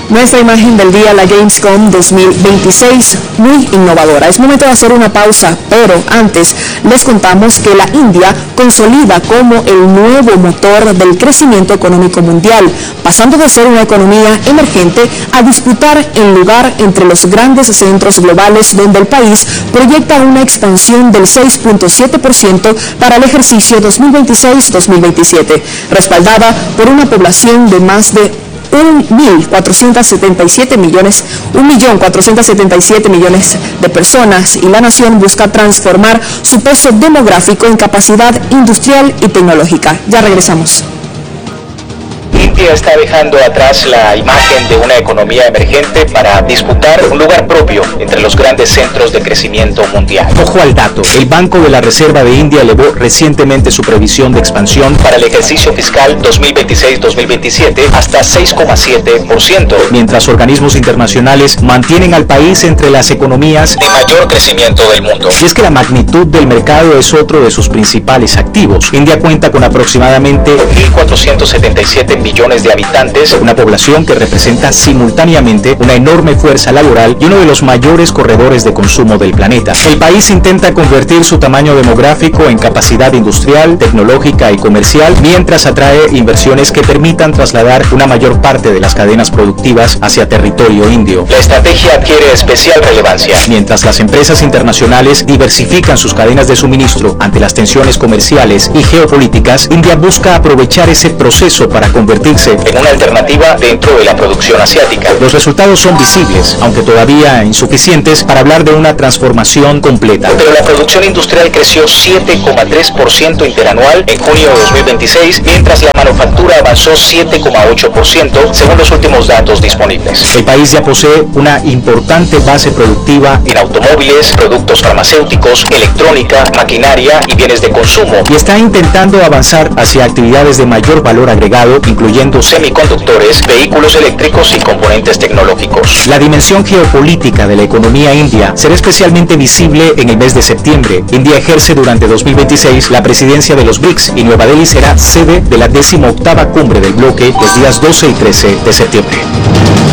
Nuestra imagen del día, la Gamescom 2026, muy innovadora. Es momento de hacer una pausa, pero antes les contamos que la India consolida como el nuevo motor del crecimiento económico mundial, pasando de ser una economía emergente a disputar el lugar entre los grandes centros globales, donde el país proyecta una expansión del 6.7% para el ejercicio 2026-2027, respaldada por una población de más de 1.477 millones de personas, y la nación busca transformar su peso demográfico en capacidad industrial y tecnológica. Ya regresamos. India está dejando atrás la imagen de una economía emergente para disputar un lugar propio entre los grandes centros de crecimiento mundial. Ojo al dato, el Banco de la Reserva de India elevó recientemente su previsión de expansión para el ejercicio fiscal 2026-2027 hasta 6,7%, mientras organismos internacionales mantienen al país entre las economías de mayor crecimiento del mundo. Y es que la magnitud del mercado es otro de sus principales activos. India cuenta con aproximadamente 1.477 millones de habitantes, una población que representa simultáneamente una enorme fuerza laboral y uno de los mayores corredores de consumo del planeta. El país intenta convertir su tamaño demográfico en capacidad industrial, tecnológica y comercial, mientras atrae inversiones que permitan trasladar una mayor parte de las cadenas productivas hacia territorio indio. La estrategia adquiere especial relevancia. Mientras las empresas internacionales diversifican sus cadenas de suministro ante las tensiones comerciales y geopolíticas, India busca aprovechar ese proceso para convertirse en una alternativa dentro de la producción asiática. Los resultados son visibles, aunque todavía insuficientes para hablar de una transformación completa. Pero la producción industrial creció 7,3% interanual en junio de 2026, mientras la manufactura avanzó 7,8% según los últimos datos disponibles. El país ya posee una importante base productiva en automóviles, productos farmacéuticos, electrónica, maquinaria y bienes de consumo, y está intentando avanzar hacia actividades de mayor valor agregado, incluyendo semiconductores, vehículos eléctricos y componentes tecnológicos. La dimensión geopolítica de la economía india será especialmente visible en el mes de septiembre. India ejerce durante 2026 la presidencia de los BRICS y Nueva Delhi será sede de la 18ª cumbre del bloque los días 12 y 13 de septiembre.